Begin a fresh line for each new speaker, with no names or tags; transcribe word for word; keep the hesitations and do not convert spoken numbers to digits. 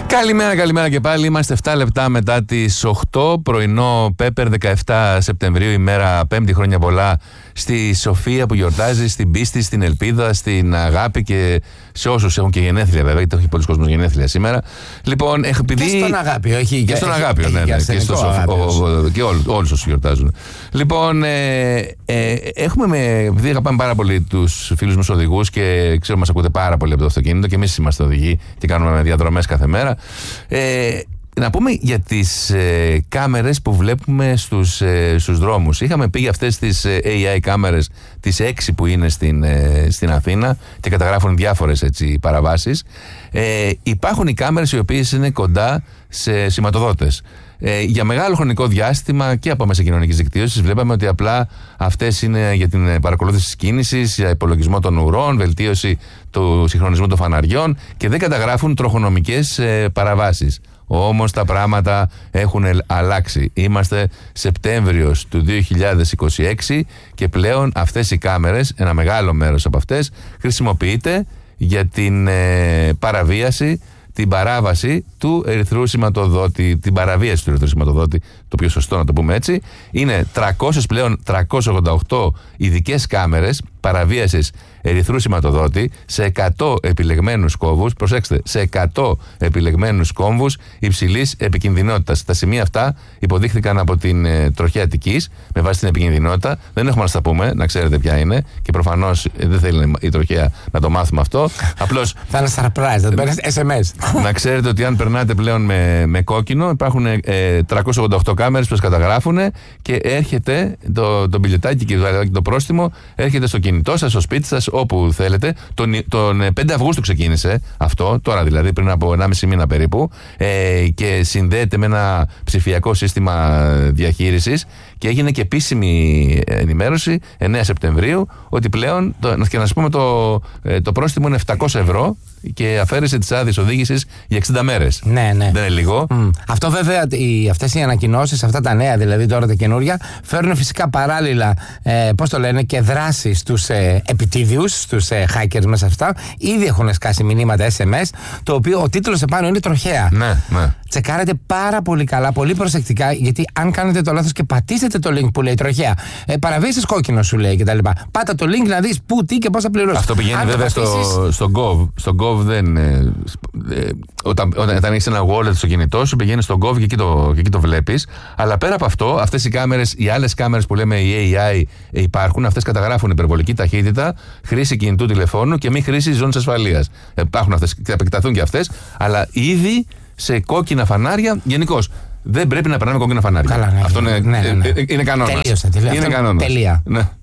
Καλημέρα, καλημέρα και πάλι. Είμαστε επτά λεπτά μετά τις οκτώ, πρωινό Πέπερ, δεκαεφτά Σεπτεμβρίου, ημέρα Πέμπτη, χρόνια πολλά στη Σοφία που γιορτάζει, στην πίστη, στην ελπίδα, στην αγάπη και σε όσους έχουν και γενέθλια, βέβαια, γιατί έχει πολλοί κόσμος γενέθλια σήμερα. Λοιπόν, επειδή... Και
στον Αγάπιο, έχει
και στον Αγάπιο, ναι, ναι, και, στο Σοφ... και ό, όλους όσους γιορτάζουν. Λοιπόν, ε, ε, έχουμε με... επειδή αγαπάμε πάρα πολύ τους φίλους μας οδηγούς και ξέρω μας ακούτε πάρα πολύ από το αυτοκίνητο και εμείς είμαστε οδηγοί και κάνουμε διαδρομές κάθε μέρα. Ε, να πούμε για τις ε, κάμερες που βλέπουμε στους, ε, στους δρόμους. Είχαμε πει για αυτές τις ε, έι άι κάμερες, τις έξι που είναι στην, ε, στην Αθήνα και καταγράφουν διάφορες έτσι, παραβάσεις. Ε, υπάρχουν οι κάμερες οι οποίες είναι κοντά σε σηματοδότες. Ε, για μεγάλο χρονικό διάστημα και από μέσα κοινωνικής δικτύωσης βλέπαμε ότι απλά αυτές είναι για την παρακολούθηση της κίνησης, για υπολογισμό των ουρών, βελτίωση του συγχρονισμού των φαναριών και δεν καταγράφουν τροχονομικές ε, παραβάσεις. Όμως τα πράγματα έχουν αλλάξει. Είμαστε Σεπτέμβριος του δύο χιλιάδες είκοσι έξι και πλέον αυτές οι κάμερες, ένα μεγάλο μέρος από αυτές, χρησιμοποιείται για την ε, παραβίαση, την παράβαση του ερυθρού σηματοδότη, την παραβίαση του ερυθρού σηματοδότη, το πιο σωστό να το πούμε έτσι. Είναι τριακόσιες πλέον τριακόσιες ογδόντα οκτώ ειδικές κάμερες παραβίασης ερυθρού σηματοδότη σε εκατό επιλεγμένους κόμβους, προσέξτε, σε εκατό επιλεγμένους κόμβους υψηλής επικινδυνότητας. Τα σημεία αυτά υποδείχθηκαν από την ε, τροχέα Αττικής με βάση την επικινδυνότητα. Δεν έχουμε να στα πούμε, να ξέρετε ποια είναι και προφανώς ε, δεν θέλει η τροχέα να το μάθουμε αυτό. Απλώς.
Θα είναι surprise, θα το παίρνεις ες εμ ες.
Να ξέρετε ότι αν περνάτε πλέον με, με κόκκινο, υπάρχουν ε, τριακόσιες ογδόντα οκτώ κάμερες που σας καταγράφουν και έρχεται το, το μπιλετάκι και το, το πρόστιμο, έρχεται στο κινητό σας, στο σπίτι σας, όπου θέλετε. Τον, τον πέντε Αυγούστου ξεκίνησε αυτό, τώρα δηλαδή πριν από ενάμιση μήνα περίπου, ε, και συνδέεται με ένα ψηφιακό σύστημα διαχείρισης και έγινε και επίσημη ενημέρωση εννέα Σεπτεμβρίου ότι πλέον, το, και να σας πούμε, το, το πρόστιμο είναι επτακόσια ευρώ και αφαίρεσε τις άδειες οδήγησης για εξήντα μέρες.
Ναι, ναι.
Δεν είναι λίγο.
Mm. Αυτό βέβαια, οι, αυτές οι ανακοινώσεις, αυτά τα νέα δηλαδή τώρα τα καινούρια, φέρνουν φυσικά παράλληλα, ε, πώς το λένε, και δράσεις στους ε, επιτίδιους, στους ε, hackers μέσα αυτά. Ήδη έχουν σκάσει μηνύματα ες εμ ες, το οποίο ο τίτλος επάνω είναι τροχέα.
Ναι, ναι.
Τσεκάρετε πάρα πολύ καλά, πολύ προσεκτικά, γιατί αν κάνετε το λάθος και πατήσετε το link που λέει τροχέα, ε, παραβίασες κόκκινο σου λέει κτλ. Πάτα το link να δεις πού, τι και πώς θα πληρώσεις.
Αυτό πηγαίνει αν βέβαια πατήσεις... στο, στο Gov. Στο Gov δεν. Ε, ε, όταν όταν, όταν έχεις ένα wallet στο κινητό σου, πηγαίνει στο Gov και εκεί το, και εκεί το βλέπεις. Αλλά πέρα από αυτό, αυτές οι κάμερες, οι άλλες κάμερες που λέμε οι έι άι ε, υπάρχουν, αυτές καταγράφουν υπερβολική ταχύτητα, χρήση κινητού τηλεφώνου και μη χρήση ζώνης ασφαλείας. Ε, υπάρχουν αυτές, θα επεκταθούν και αυτές, αλλά ήδη σε κόκκινα φανάρια γενικώς. Δεν πρέπει να περνάμε κόκκινα φανάρια.
Καλά, ναι,
αυτό
ναι,
είναι,
ναι, ναι, ναι.
Ε, είναι κανόνας.
Τελείωσε. τελείωσε.
Είναι κανόνας.
Τελεία.
Ναι.